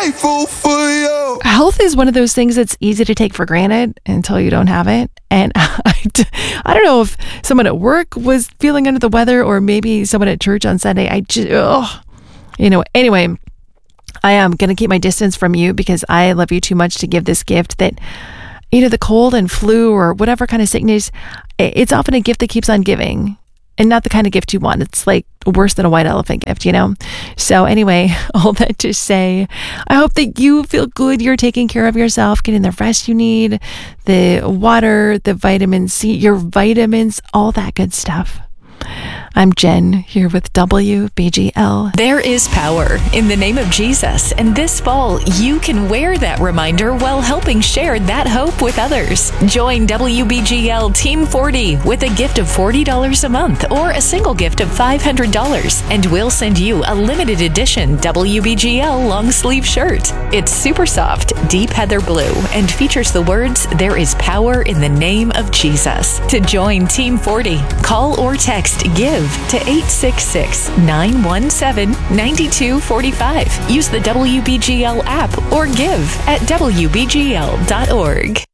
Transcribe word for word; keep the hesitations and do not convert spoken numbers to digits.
grateful for you. Health is one of those things that's easy to take for granted until you don't have it. And I, I don't know if someone at work was feeling under the weather or maybe someone at church on Sunday. I just, ugh. You know, anyway, I am going to keep my distance from you because I love you too much to give this gift that, you know, the cold and flu or whatever kind of sickness, it's often a gift that keeps on giving. And not the kind of gift you want. It's like worse than a white elephant gift, you know? So anyway, all that to say, I hope that you feel good. You're taking care of yourself, getting the rest you need, the water, the vitamin C, your vitamins, all that good stuff. I'm Jen, here with W B G L. There is power in the name of Jesus, and this fall, you can wear that reminder while helping share that hope with others. Join W B G L Team forty with a gift of forty dollars a month or a single gift of five hundred dollars, and we'll send you a limited edition W B G L long sleeve shirt. It's super soft, deep heather blue, and features the words, "There is power in the name of Jesus." To join Team forty, call or text GIVE to eight six six, nine one seven, nine two four five. Use the W B G L app or give at W B G L dot org.